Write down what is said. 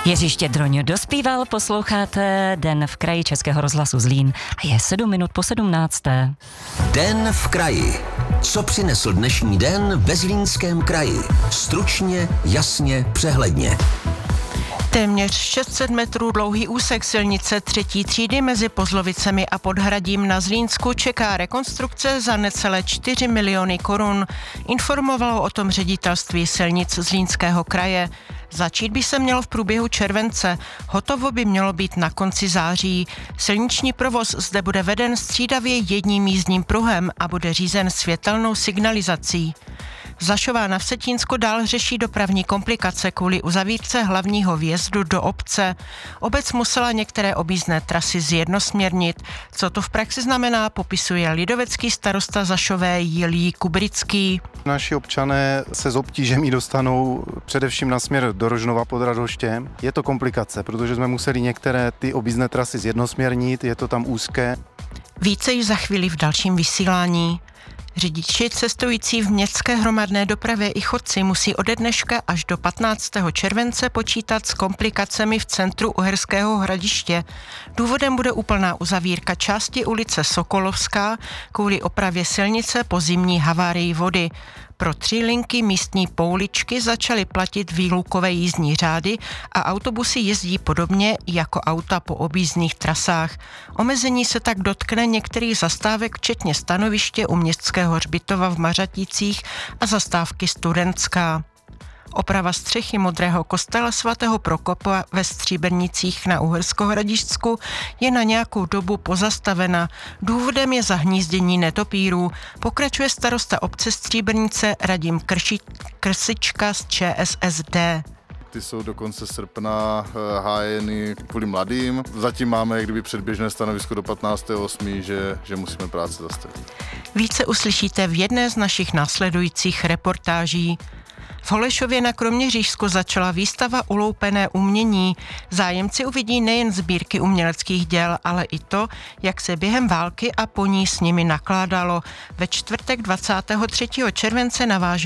Jiří Štědroň dospíval, posloucháte Den v kraji Českého rozhlasu Zlín a je 7 minut po 17. Den v kraji. Co přinesl dnešní den ve Zlínském kraji? Stručně, jasně, přehledně. Téměř 600 metrů dlouhý úsek silnice 3. třídy mezi Pozlovicemi a Podhradím na Zlínsku čeká rekonstrukce za necelé 4 miliony korun. Informovalo o tom ředitelství silnic Zlínského kraje. Začít by se mělo v průběhu července, hotovo by mělo být na konci září. Silniční provoz zde bude veden střídavě jedním jízdním pruhem a bude řízen světelnou signalizací. Zašová na Vsetínsko dál řeší dopravní komplikace kvůli uzavírce hlavního vjezdu do obce. Obec musela některé objízdné trasy zjednosměrnit. Co to v praxi znamená, popisuje lidovecký starosta Zašové Jilí Kubrický. Naši občané se s obtížemi dostanou především na směr do Rožnova pod Radhoštěm. Je to komplikace, protože jsme museli některé ty objízdné trasy zjednosměrnit, je to tam úzké. Více již za chvíli v dalším vysílání. Řidiči cestující v městské hromadné dopravě i chodci musí ode dneška až do 15. července počítat s komplikacemi v centru Uherského Hradiště. Důvodem bude úplná uzavírka části ulice Sokolovská kvůli opravě silnice po zimní havárii vody. Pro 3 linky místní pouličky začaly platit výlukové jízdní řády a autobusy jezdí podobně jako auta po objízdných trasách. Omezení se tak dotkne některých zastávek, včetně stanoviště u Městského hřbitova v Mařaticích a zastávky Studentská. Oprava střechy Modrého kostela svatého Prokopa ve Stříbrnicích na Uherskohradišťsku je na nějakou dobu pozastavena. Důvodem je zahnízdění netopýrů. Pokračuje starosta obce Stříbrnice Radim Krsička z ČSSD. Ty jsou do konce srpna hájeny kvůli mladým. Zatím máme kdyby předběžné stanovisko do 15.8., že musíme práci zastavit. Více uslyšíte v jedné z našich následujících reportáží. V Holešově na Kroměřížsku začala výstava Uloupené umění. Zájemci uvidí nejen sbírky uměleckých děl, ale i to, jak se během války a po ní s nimi nakládalo. Ve čtvrtek 23. července naváže